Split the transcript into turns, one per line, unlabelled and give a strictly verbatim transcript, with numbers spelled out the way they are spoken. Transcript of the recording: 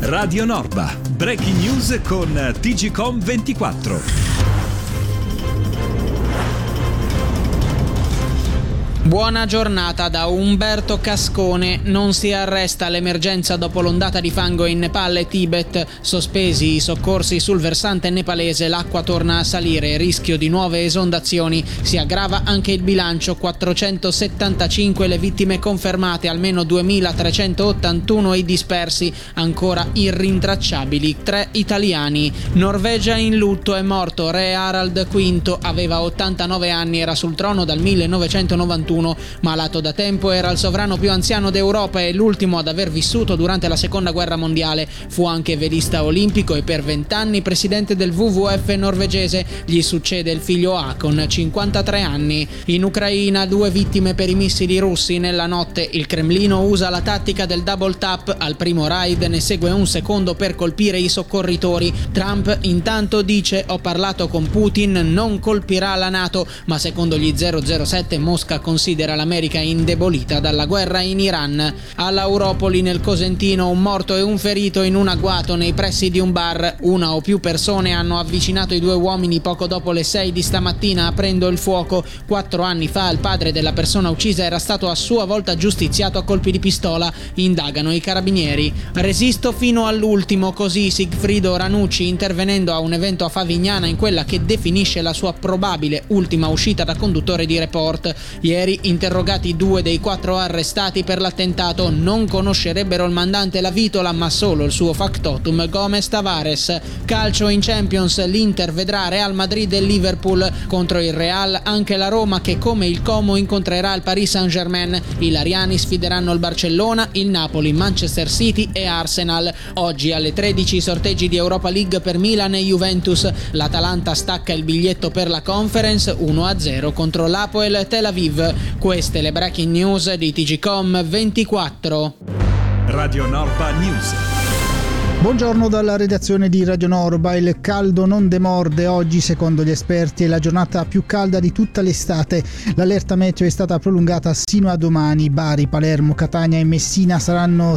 Radio Norba, breaking news con T G Com ventiquattro.
Buona giornata da Umberto Cascone. Non si arresta l'emergenza dopo l'ondata di fango in Nepal e Tibet. Sospesi i soccorsi sul versante nepalese, l'acqua torna a salire, rischio di nuove esondazioni. Si aggrava anche il bilancio, quattrocentosettantacinque le vittime confermate, almeno duemilatrecentottantuno i dispersi, ancora irrintracciabili, tre italiani. Norvegia in lutto, è morto re Harald quinto, aveva ottantanove anni, era sul trono dal millenovecentonovantuno. Malato da tempo, era il sovrano più anziano d'Europa e l'ultimo ad aver vissuto durante la seconda guerra mondiale. Fu anche velista olimpico e per vent'anni presidente del W W F norvegese. Gli succede il figlio Hakon, cinquantatré anni. In Ucraina, due vittime per i missili russi. Nella notte il Cremlino usa la tattica del double tap. Al primo raid ne segue un secondo per colpire i soccorritori. Trump intanto dice: ho parlato con Putin, non colpirà la NATO, ma secondo gli zero zero sette Mosca considera l'America indebolita dalla guerra in Iran. Alla Europoli nel Cosentino, un morto e un ferito in un agguato nei pressi di un bar. Una o più persone hanno avvicinato i due uomini poco dopo le sei di stamattina aprendo il fuoco. Quattro anni fa il padre della persona uccisa era stato a sua volta giustiziato a colpi di pistola. Indagano i carabinieri. Resisto fino all'ultimo, così Sigfrido Ranucci intervenendo a un evento a Favignana in quella che definisce la sua probabile ultima uscita da conduttore di Report. Ieri interrogati due dei quattro arrestati per l'attentato. Non conoscerebbero il mandante La Vitola, ma solo il suo factotum Gomez Tavares. Calcio in Champions, l'Inter vedrà Real Madrid e Liverpool. Contro il Real anche la Roma, che come il Como incontrerà il Paris Saint-Germain. I Lariani sfideranno il Barcellona, il Napoli, Manchester City e Arsenal. Oggi alle tredici i sorteggi di Europa League per Milan e Juventus. L'Atalanta stacca il biglietto per la Conference uno a zero contro l'Hapoel Tel Aviv. Queste le breaking news di T G Com ventiquattro.
Radio Norba News.
Buongiorno dalla redazione di Radio Norba. Il caldo non demorde. Oggi, secondo gli esperti, è la giornata più calda di tutta l'estate. L'allerta meteo è stata prolungata sino a domani. Bari, Palermo, Catania e Messina saranno